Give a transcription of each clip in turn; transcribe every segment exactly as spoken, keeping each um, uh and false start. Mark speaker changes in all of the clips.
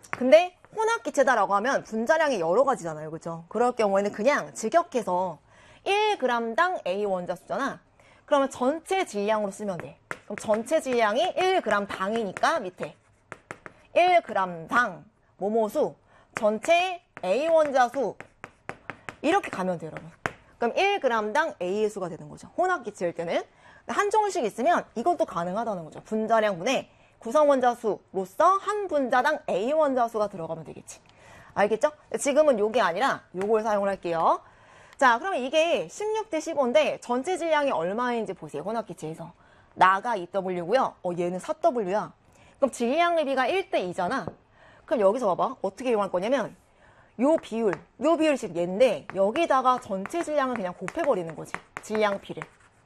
Speaker 1: 근데 혼합기체다라고 하면 분자량이 여러 가지잖아요. 그죠? 그럴 경우에는 그냥 직역해서 일 그램당 A 원자수잖아. 그러면 전체 질량으로 쓰면 돼. 그럼 전체 질량이 일 그램당이니까 밑에 일 그램당 뭐뭐수 전체 A 원자수 이렇게 가면 돼요, 여러분. 그럼 일 그램당 A의 수가 되는 거죠. 혼합기체일 때는. 한정식 있으면 이것도 가능하다는 거죠. 분자량분의 구성원자수로서 한 분자당 A 원자수가 들어가면 되겠지. 알겠죠? 지금은 요게 아니라 요걸 사용을 할게요. 자, 그러면 이게 십육 대 십오인데 전체 질량이 얼마인지 보세요. 혼합기체에서. 나가 이 더블유고요. 어, 얘는 사 더블유야. 그럼 질량의 비가 일 대 이잖아. 그럼 여기서 봐봐. 어떻게 이용할 거냐면 요 비율, 요 비율씩 얘인데 여기다가 전체 질량을 그냥 곱해버리는 거지. 질량비를.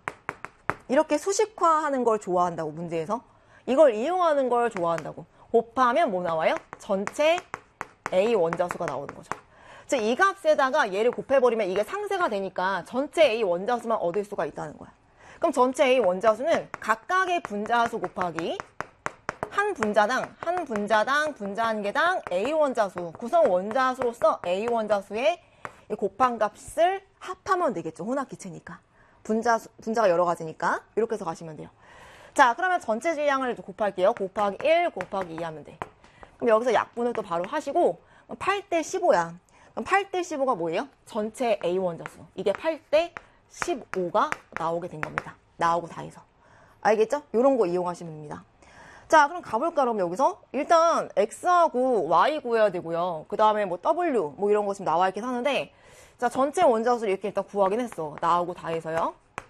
Speaker 1: 이렇게 수식화하는 걸 좋아한다고, 문제에서. 이걸 이용하는 걸 좋아한다고. 곱하면 뭐 나와요? 전체 A 원자수가 나오는 거죠. 즉, 이 값에다가 얘를 곱해버리면 이게 상쇄가 되니까 전체 A 원자수만 얻을 수가 있다는 거야. 그럼 전체 A 원자수는 각각의 분자수 곱하기 한 분자당, 한 분자당, 분자 한 개당 A 원자수, 구성 원자수로서 A 원자수의 곱한 값을 합하면 되겠죠. 혼합기체니까. 분자, 분자가 여러 가지니까. 이렇게 해서 가시면 돼요. 자, 그러면 전체 질량을 곱할게요. 곱하기 일, 곱하기 이 하면 돼. 그럼 여기서 약분을 또 바로 하시고, 팔 대 십오야. 그럼 팔 대 십오가 뭐예요? 전체 A 원자수. 이게 팔 대 십오가 나오게 된 겁니다. 나오고 다 해서. 알겠죠? 이런 거 이용하시면 됩니다. 자, 그럼 가볼까, 그럼 여기서? 일단, X하고 Y 구해야 되고요. 그 다음에 뭐 W, 뭐 이런 거 지금 나와 있긴 하는데, 자, 전체 원자수를 이렇게 일단 구하긴 했어. 나오고 다 해서요.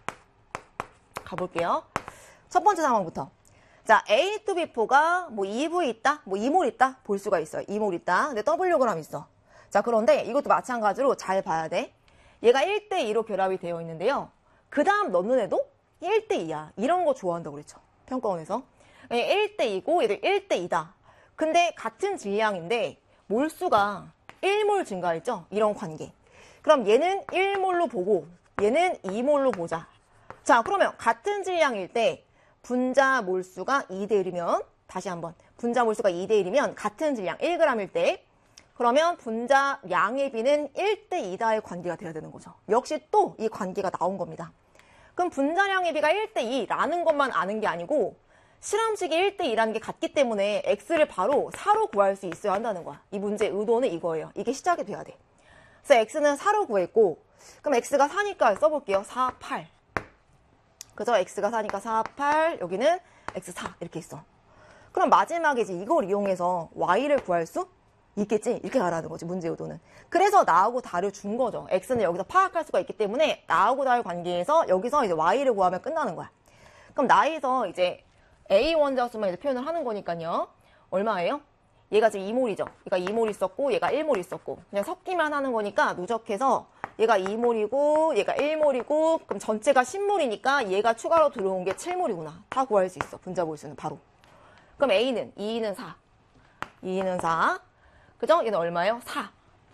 Speaker 1: 가볼게요. 첫 번째 상황부터. 자, A to B 사가 뭐 이 브이 있다? 뭐 이 몰 있다? 볼 수가 있어요. 이 몰 있다. 근데 W 그램 있어. 자, 그런데 이것도 마찬가지로 잘 봐야 돼. 얘가 일 대 이로 결합이 되어 있는데요. 그 다음 넣는 애도 일 대 이야. 이런 거 좋아한다고 그랬죠. 평가원에서. 일 대 이고 얘도 일 대 이다. 근데 같은 질량인데 몰수가 일 몰 증가했죠? 이런 관계. 그럼 얘는 일 몰로 보고 얘는 이 몰로 보자. 자, 그러면 같은 질량일 때 분자 몰수가 이 대 일이면 다시 한번 분자 몰수가 이 대 일이면 같은 질량 일 그램일 때 그러면 분자 양의 비는 일 대 이다의 관계가 돼야 되는 거죠. 역시 또 이 관계가 나온 겁니다. 그럼 분자량의 비가 일 대 이라는 것만 아는 게 아니고 실험식이 일 대 이라는 게 같기 때문에 X를 바로 사로 구할 수 있어야 한다는 거야. 이 문제의 의도는 이거예요. 이게 시작이 돼야 돼. 그래서 X는 사로 구했고 그럼 X가 사니까 써볼게요. 사, 팔. 그죠? X가 사니까 사, 팔. 여기는 엑스 사 이렇게 있어. 그럼 마지막에 이제 이걸 이용해서 Y를 구할 수 있겠지? 이렇게 가라는 거지, 문제 의도는. 그래서 나하고 다를 준 거죠. X는 여기서 파악할 수가 있기 때문에 나하고 다를 관계에서 여기서 이제 Y를 구하면 끝나는 거야. 그럼 나에서 이제 A 원자수만 이제 표현을 하는 거니까요. 얼마예요? 얘가 지금 이 몰이죠. 얘가 이 몰 있었고 얘가 일 몰 있었고 그냥 섞기만 하는 거니까 누적해서 얘가 이 몰이고 얘가 일 몰이고 그럼 전체가 십 몰이니까 얘가 추가로 들어온 게 칠 몰이구나. 다 구할 수 있어. 분자 몰수는 바로. 그럼 A는 이는 사. 이는 사. 그죠? 얘는 얼마예요? 사.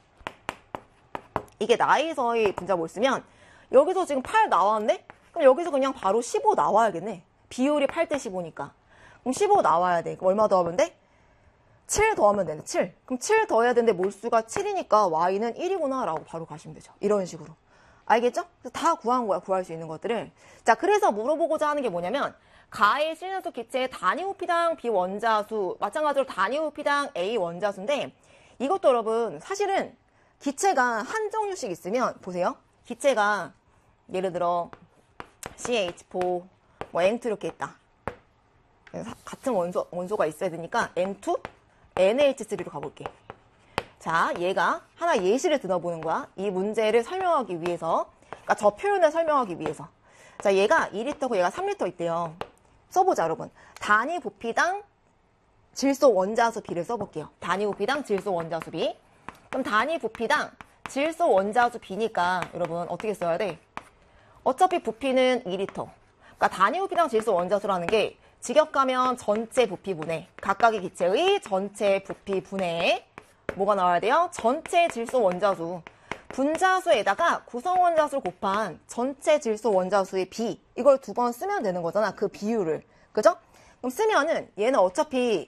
Speaker 1: 이게 나에서의 분자 몰수면 여기서 지금 팔 나왔네? 그럼 여기서 그냥 바로 십오 나와야겠네. 비율이 팔 대 십오니까. 그럼 십오 나와야 돼. 그럼 얼마 더하면 돼? 칠 더하면 되네. 칠. 그럼 칠 더해야 되는데 몰수가 칠이니까 Y는 일이구나 라고 바로 가시면 되죠. 이런 식으로. 알겠죠? 그래서 다 구한 거야. 구할 수 있는 것들을. 자, 그래서 물어보고자 하는 게 뭐냐면 가의 실연속 기체의 단위 부피당 B 원자수 마찬가지로 단위 부피당 A 원자수인데 이것도 여러분 사실은 기체가 한 종류씩 있으면 보세요. 기체가 예를 들어 씨 에이치 사 뭐 엠 투 이렇게 있다. 같은 원소, 원소가 있어야 되니까 엠 투, 엔 에이치 쓰리로 가볼게. 자, 얘가 하나 예시를 들어보는 거야. 이 문제를 설명하기 위해서. 그러니까 저 표현을 설명하기 위해서. 자, 얘가 이 리터고 얘가 삼 리터 있대요. 써보자, 여러분. 단위 부피당 질소 원자수 비를 써볼게요. 단위 부피당 질소 원자수 비. 그럼 단위 부피당 질소 원자수 비니까 여러분 어떻게 써야 돼? 어차피 부피는 이 리터. 그러니까 단위 부피당 질소 원자수라는 게 직역하면 전체 부피분해, 각각의 기체의 전체 부피분해에 뭐가 나와야 돼요? 전체 질소 원자수. 분자수에다가 구성 원자수를 곱한 전체 질소 원자수의 비. 이걸 두 번 쓰면 되는 거잖아. 그 비율을. 그죠? 그럼 쓰면은 얘는 어차피